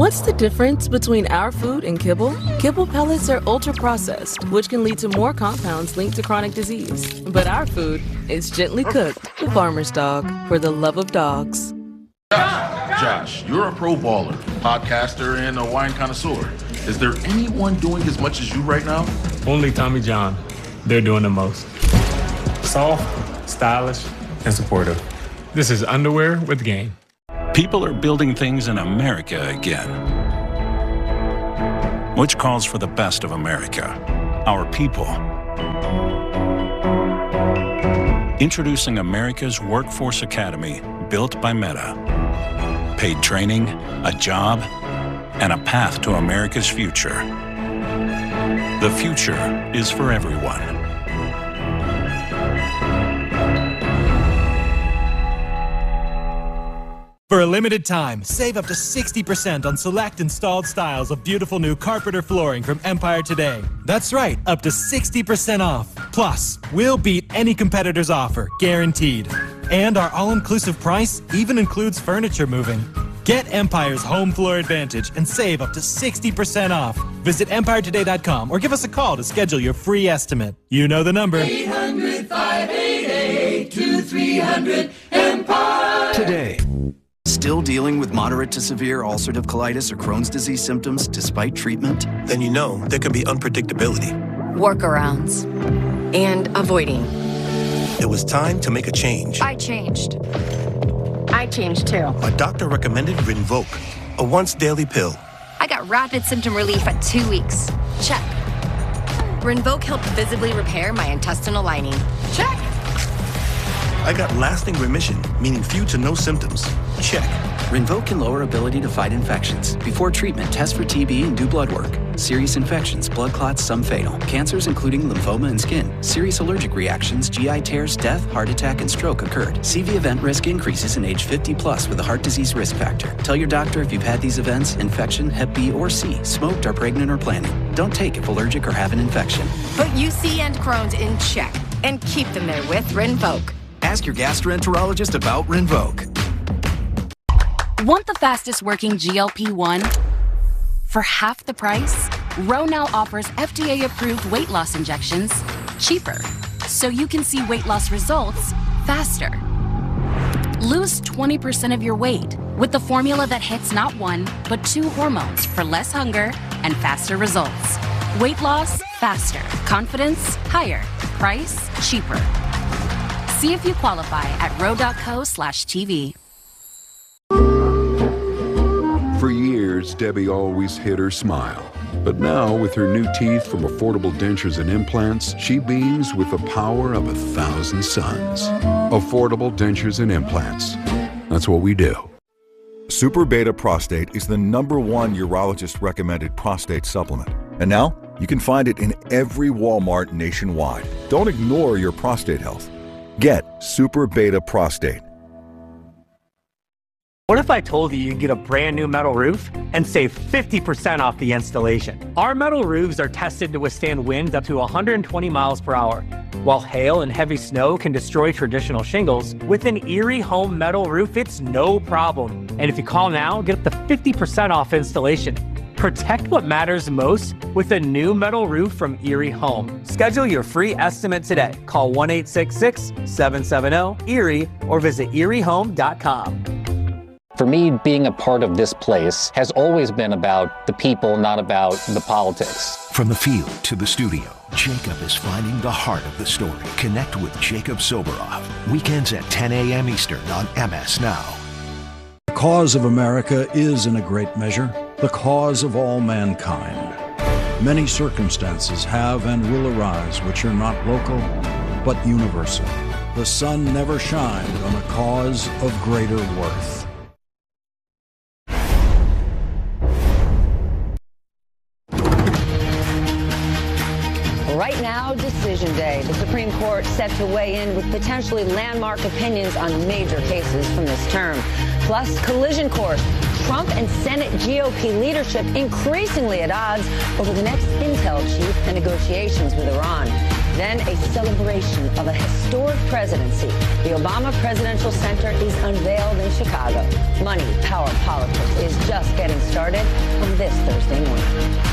What's the difference between our food and kibble? Kibble pellets are ultra-processed, which can lead to more compounds linked to chronic disease. But our food is gently cooked. The Farmer's Dog, for the love of dogs. Josh, you're a pro baller, podcaster, and a wine connoisseur. Is there anyone doing as much as you right now? Only Tommy John. They're doing the most. Soft, stylish, and supportive. This is Underwear with Game. People are building things in America again, which calls for the best of America, our people. Introducing America's Workforce Academy, built by Meta. Paid training, a job, and a path to America's future. The future is for everyone. For a limited time, save up to 60% on select installed styles of beautiful new Carpenter flooring from Empire Today. That's right, up to 60% off. Plus, we'll beat any competitor's offer, guaranteed. And our all-inclusive price even includes furniture moving. Get Empire's Home Floor Advantage and save up to 60% off. Visit EmpireToday.com or give us a call to schedule your free estimate. You know the number. 800-588-2300 Today. Still dealing with moderate to severe ulcerative colitis or Crohn's disease symptoms despite treatment? Then you know there can be unpredictability. Workarounds. And avoiding. It was time to make a change. I changed. I changed too. A doctor recommended Rinvoq, a once-daily pill. I got rapid symptom relief at 2 weeks. Check. Rinvoq helped visibly repair my intestinal lining. Check. I got lasting remission, meaning few to no symptoms. Check. Rinvoq can lower ability to fight infections. Before treatment, test for TB and do blood work. Serious infections, blood clots, some fatal. Cancers including lymphoma and skin. Serious allergic reactions, GI tears, death, heart attack, and stroke occurred. CV event risk increases in age 50 plus with a heart disease risk factor. Tell your doctor if you've had these events, infection, Hep B or C, smoked, are pregnant, or planning. Don't take if allergic or have an infection. Put UC and Crohn's in check and keep them there with Rinvoq. Ask your gastroenterologist about Rinvoq. Want the fastest working GLP-1? For half the price, Ro now offers FDA-approved weight loss injections cheaper, so you can see weight loss results faster. Lose 20% of your weight with the formula that hits not one, but 2 hormones for less hunger and faster results. Weight loss, faster. Confidence, higher. Price, cheaper. See if you qualify at ro.co/TV. For years, Debbie always hid her smile. But now, with her new teeth from Affordable Dentures and Implants, she beams with the power of 1,000 suns. Affordable Dentures and Implants. That's what we do. Super Beta Prostate is the #1 urologist-recommended prostate supplement. And now, you can find it in every Walmart nationwide. Don't ignore your prostate health. Get Super Beta Prostate. What if I told you could get a brand new metal roof and save 50% off the installation? Our metal roofs are tested to withstand winds up to 120 miles per hour. While hail and heavy snow can destroy traditional shingles, with an Erie Home metal roof, it's no problem. And if you call now, get up to 50% off installation. Protect what matters most with a new metal roof from Erie Home. Schedule your free estimate today. Call 1-866-770-ERIE or visit eriehome.com. For me, being a part of this place has always been about the people, not about the politics. From the field to the studio, Jacob is finding the heart of the story. Connect with Jacob Soboroff. Weekends at 10 a.m. Eastern on MS Now. The cause of America is, in a great measure, the cause of all mankind. Many circumstances have and will arise which are not local, but universal. The sun never shined on a cause of greater worth. Right now, decision day. The Supreme Court set to weigh in with potentially landmark opinions on major cases from this term. Plus, collision course. Trump and Senate GOP leadership increasingly at odds over the next intel chief and negotiations with Iran. Then a celebration of a historic presidency. The Obama Presidential Center is unveiled in Chicago. Money, power, politics is just getting started. interesting one.